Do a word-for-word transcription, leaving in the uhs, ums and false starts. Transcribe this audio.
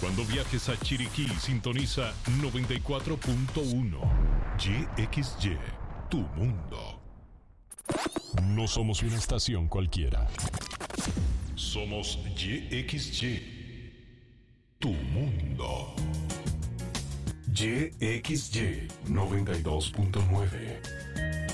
Cuando viajes a Chiriquí, sintoniza noventa y cuatro punto uno. Y X Y, tu mundo. No somos una estación cualquiera. Somos Y X Y, tu mundo. Y X Y noventa y dos punto nueve.